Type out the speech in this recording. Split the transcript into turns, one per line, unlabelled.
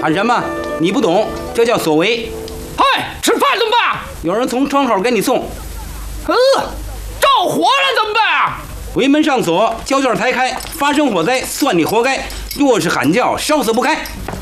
喊什么？你不懂，这叫所为。
嗨，吃饭怎么办？
有人从窗口给你送。
着火了怎么办啊？
围门上锁，胶卷抬开，发生火灾算你活该。若是喊叫，烧死不开。